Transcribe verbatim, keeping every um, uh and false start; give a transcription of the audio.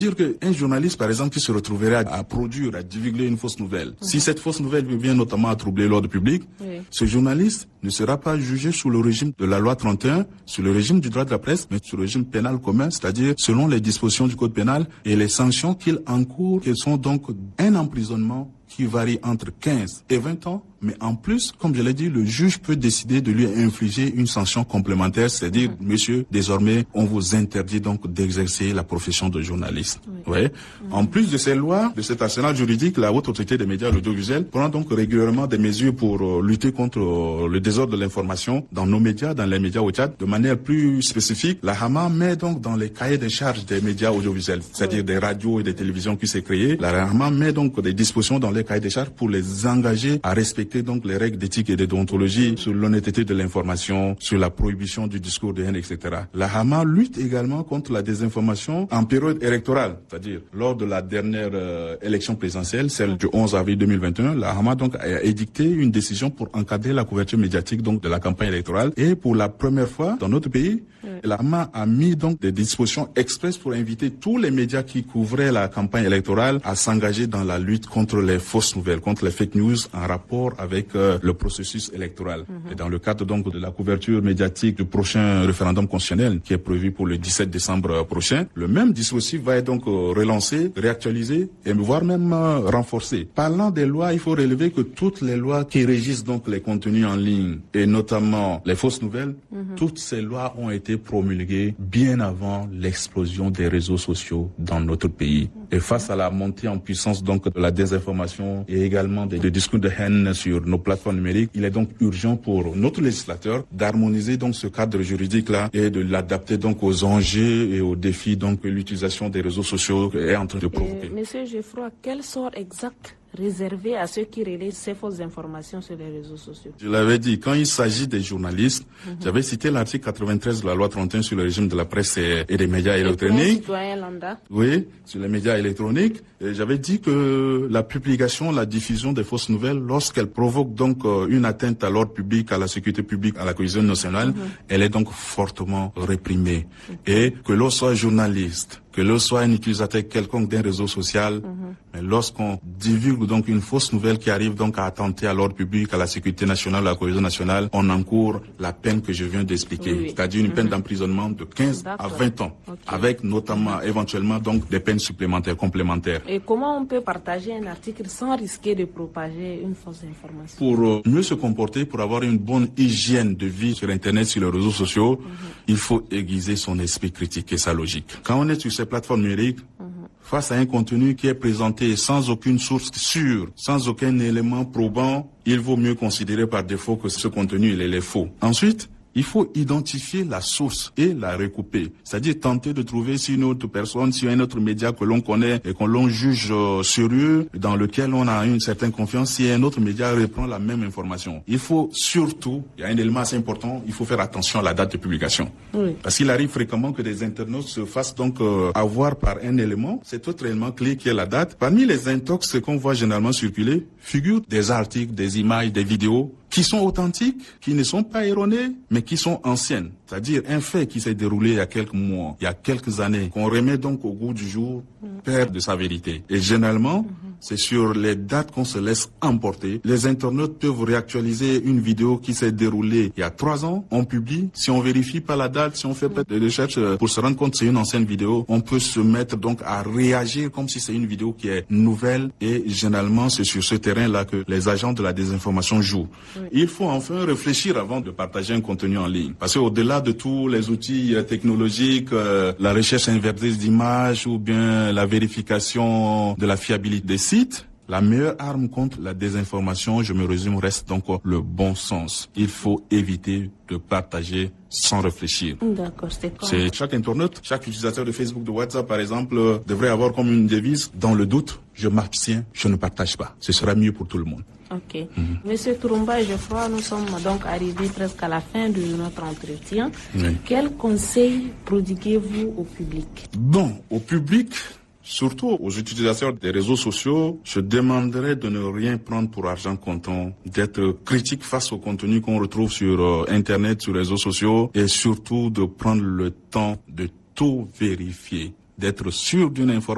Dire qu'un journaliste, par exemple, qui se retrouverait à, à produire, à divulguer une fausse nouvelle, mmh. si cette fausse nouvelle vient notamment à troubler l'ordre public, oui. ce journaliste ne sera pas jugé sous le régime de la loi trente et un, sous le régime du droit de la presse, mais sous le régime pénal commun, c'est-à-dire selon les dispositions du code pénal et les sanctions qu'il encourt, qui sont donc un emprisonnement qui varie entre quinze et vingt ans. Mais en plus, comme je l'ai dit, le juge peut décider de lui infliger une sanction complémentaire, c'est-à-dire, mmh. monsieur, désormais, on vous interdit donc d'exercer la profession de journaliste. Oui. Ouais. Mmh. En plus de ces lois, de cet arsenal juridique, la Haute Autorité des médias audiovisuels prend donc régulièrement des mesures pour euh, lutter contre euh, le désordre de l'information dans nos médias, dans les médias au Tchad. De manière plus spécifique, la H A M A met donc dans les cahiers de charges des médias audiovisuels, c'est-à-dire oui. des radios et des télévisions qui s'est créées, la H A M A met donc des dispositions dans les cahiers de charges pour les engager à respecter donc les règles d'éthique et de déontologie sur l'honnêteté de l'information, sur la prohibition du discours de haine, et cetera. La H A M A lutte également contre la désinformation en période électorale, c'est-à-dire lors de la dernière euh, élection présidentielle, celle du onze avril deux mille vingt et un, la H A M A donc a édicté une décision pour encadrer la couverture médiatique donc de la campagne électorale. Et pour la première fois dans notre pays, oui. la H A M A a mis donc des dispositions expresses pour inviter tous les médias qui couvraient la campagne électorale à s'engager dans la lutte contre les fausses nouvelles, contre les fake news en rapport avec euh, le processus électoral. Mm-hmm. Et dans le cadre donc de la couverture médiatique du prochain référendum constitutionnel qui est prévu pour le dix-sept décembre prochain, le même dispositif va être donc euh, relancé, réactualisé et voire même euh, renforcé. Parlant des lois, il faut relever que toutes les lois qui régissent donc les contenus en ligne et notamment les fausses nouvelles, mm-hmm. toutes ces lois ont été promulguées bien avant l'explosion des réseaux sociaux dans notre pays. Mm-hmm. Et face à la montée en puissance donc de la désinformation et également des, des discours de haine sur nos plateformes numériques, il est donc urgent pour notre législateur d'harmoniser donc ce cadre juridique-là et de l'adapter donc aux enjeux et aux défis donc que l'utilisation des réseaux sociaux est en train de provoquer. Euh, Monsieur Geoffroy, quel sort exact réservé à ceux qui relaient ces fausses informations sur les réseaux sociaux? Je l'avais dit, quand il s'agit des journalistes, mm-hmm. j'avais cité l'article quatre-vingt-treize de la loi trente et un sur le régime de la presse et, et des médias et électroniques. Citoyen lambda. Oui, sur les médias électroniques. Et j'avais dit que la publication, la diffusion des fausses nouvelles, lorsqu'elle provoque donc euh, une atteinte à l'ordre public, à la sécurité publique, à la cohésion nationale, mm-hmm. elle est donc fortement réprimée. Mm-hmm. Et que l'on soit journaliste, que l'on soit un utilisateur quelconque d'un réseau social, mm-hmm. mais lorsqu'on divulgue donc une fausse nouvelle qui arrive donc à attenter à l'ordre public, à la sécurité nationale, à la cohésion nationale, on encourt la peine que je viens d'expliquer, oui. c'est-à-dire une mm-hmm. peine d'emprisonnement de quinze à vingt ans, okay. avec notamment mm-hmm. éventuellement donc des peines supplémentaires, complémentaires. Et comment on peut partager un article sans risquer de propager une fausse information? Pour euh, mieux se comporter, pour avoir une bonne hygiène de vie sur Internet, sur les réseaux sociaux, mm-hmm. il faut aiguiser son esprit critique et sa logique. Quand on est sur ces plateformes numériques, mm-hmm. face à un contenu qui est présenté sans aucune source sûre, sans aucun élément probant, il vaut mieux considérer par défaut que ce contenu il est faux. Ensuite, il faut identifier la source et la recouper. C'est-à-dire tenter de trouver si une autre personne, si un autre média que l'on connaît et qu'on l'on juge euh, sérieux, dans lequel on a une certaine confiance, si un autre média reprend la même information. Il faut surtout, il y a un élément assez important, il faut faire attention à la date de publication. Oui. Parce qu'il arrive fréquemment que des internautes se fassent donc euh, avoir par un élément, cet autre élément clé qui est la date. Parmi les intox qu'on voit généralement circuler, figurent des articles, des images, des vidéos qui sont authentiques, qui ne sont pas erronées, mais qui sont anciennes. C'est-à-dire un fait qui s'est déroulé il y a quelques mois, il y a quelques années, qu'on remet donc au goût du jour, perd de sa vérité. Et généralement, mm-hmm. c'est sur les dates qu'on se laisse emporter. Les internautes peuvent réactualiser une vidéo qui s'est déroulée il y a trois ans, on publie. Si on vérifie pas la date, si on fait pas de recherche pour se rendre compte que c'est une ancienne vidéo, on peut se mettre donc à réagir comme si c'est une vidéo qui est nouvelle. Et généralement, c'est sur ce terrain-là que les agents de la désinformation jouent. Oui. Il faut enfin réfléchir avant de partager un contenu en ligne. Parce qu'au-delà de tous les outils technologiques, euh, la recherche inversée d'images ou bien la vérification de la fiabilité des sites, la meilleure arme contre la désinformation, je me résume, reste donc le bon sens. Il faut éviter de partager sans réfléchir. D'accord, c'est quoi? C'est chaque internaute, chaque utilisateur de Facebook, de WhatsApp par exemple, euh, devrait avoir comme une devise, dans le doute, je m'abstiens, je ne partage pas. Ce sera mieux pour tout le monde. Ok. Mm-hmm. Monsieur Tourumba et Geoffroy, nous sommes donc arrivés presque à la fin de notre entretien. Oui. Quel conseil prodiguez-vous au public? Bon, au public, surtout aux utilisateurs des réseaux sociaux, je demanderais de ne rien prendre pour argent comptant, d'être critique face au contenu qu'on retrouve sur euh, Internet, sur les réseaux sociaux, et surtout de prendre le temps de tout vérifier, d'être sûr d'une information.